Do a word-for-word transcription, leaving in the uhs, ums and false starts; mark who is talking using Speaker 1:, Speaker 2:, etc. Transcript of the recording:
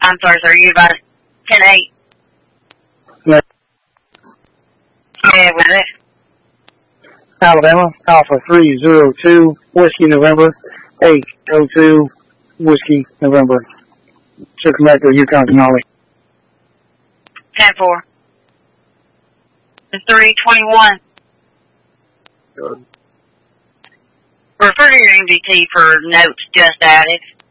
Speaker 1: I'm sorry, sir. You advised ten eight.
Speaker 2: Yeah.
Speaker 1: Yeah, with it.
Speaker 2: Alabama, Alpha three zero two, Whiskey November, eight oh two, Whiskey November. Circumvector, Yukon Denali.
Speaker 1: ten four. three twenty-one.
Speaker 2: Good.
Speaker 1: Refer to your M D T for notes just added.